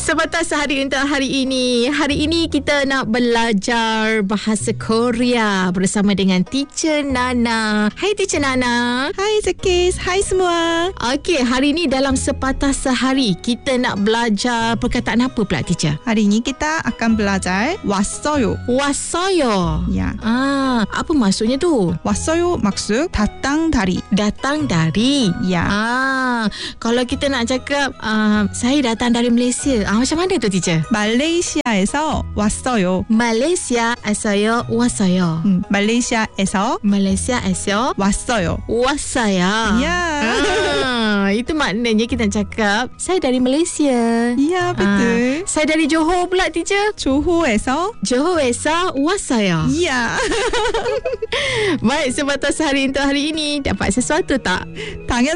Sebatas hari untuk hari ini. Hari ini kita nak belajar bahasa Korea bersama dengan Teacher Nana. Hai Teacher Nana. Hai Zakis, hai semua. Okey, hari ini dalam sepatah sehari kita nak belajar perkataan apa pula Teacher? Hari ini kita akan belajar 왔어요. 왔어요. Ya. Apa maksudnya tu? 왔어요 maksud datang dari. Datang dari. Ya. Kalau kita nak cakap saya datang dari Malaysia. Macam mana tu Teacher? 말레이시아에서 왔어요. 말레이시아에서 왔어요. 말레이시아에서 왔어요. Ya. Itu maknanya kita nak cakap saya dari Malaysia. Ya, betul. Saya dari Johor pula Teacher. 조호에서 왔어요. Ya. Baik, sebatas hari untuk hari ini dapat sesuatu tak? 당연